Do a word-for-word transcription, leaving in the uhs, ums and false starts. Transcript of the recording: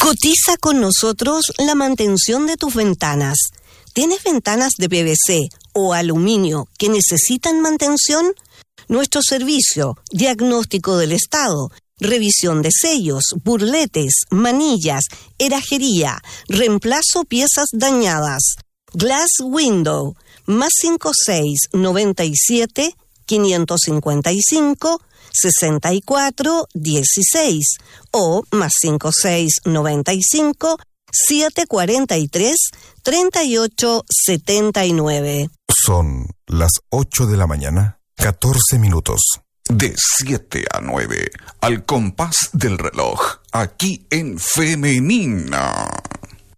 Cotiza con nosotros la mantención de tus ventanas. ¿Tienes ventanas de P V C o aluminio que necesitan mantención? Nuestro servicio, diagnóstico del estado, revisión de sellos, burletes, manillas, herrajería, reemplazo piezas dañadas. Glass Window, más cinco seis noventa y siete, quinientos cincuenta y cinco, sesenta y cuatro, dieciséis o más cinco seis noventa y cinco, setecientos cuarenta y tres, treinta y ocho setenta y nueve. Son las ocho de la mañana, catorce minutos. De siete a nueve, al compás del reloj, aquí en Femenina.